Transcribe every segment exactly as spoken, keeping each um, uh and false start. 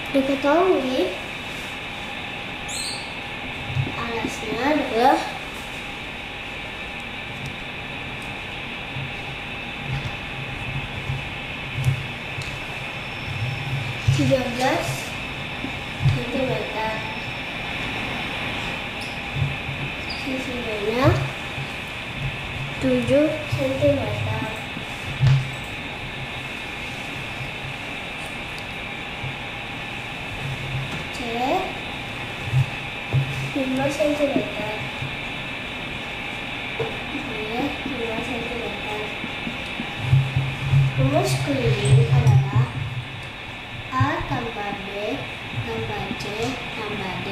Diketahui alasnya adalah tiga belas sentimeter. Sisinya tujuh sentimeter. C lima sentimeter. D lima sentimeter. Rumus keliling adalah A tambah B tambah C tambah D.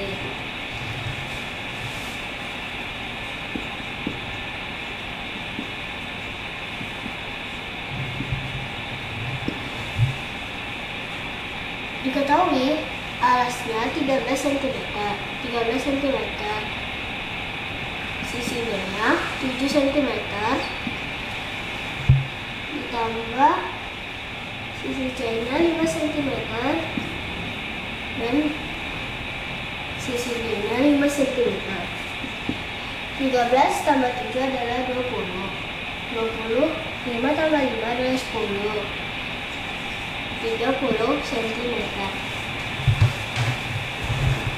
Diketahui alasnya tiga belas sentimeter. tiga belas sentimeter. Sisinya tujuh sentimeter. Ditambah sisi C-nya lima sentimeter dan sisi D-nya lima sentimeter. tiga belas tambah tujuh adalah dua puluh. dua puluh, lima tambah lima adalah sepuluh. tiga puluh sentimeter.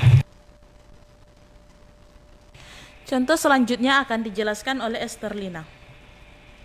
Contoh selanjutnya akan dijelaskan oleh Esterlina.